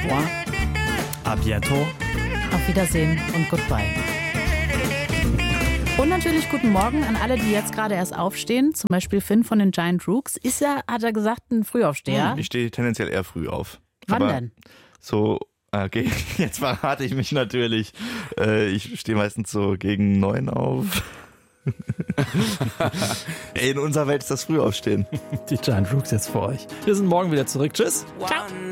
revoir. À bientôt. Auf Wiedersehen und goodbye. Und natürlich guten Morgen an alle, die jetzt gerade erst aufstehen. Zum Beispiel Finn von den Giant Rooks. Ist ja, hat er gesagt, ein Frühaufsteher. Ich stehe tendenziell eher früh auf. Wann Aber denn? So, okay, jetzt verrate ich mich natürlich. Ich stehe meistens so gegen 9 auf. In unserer Welt ist das Frühaufstehen. Die Giant Rooks jetzt für euch. Wir sind morgen wieder zurück. Tschüss. Ciao.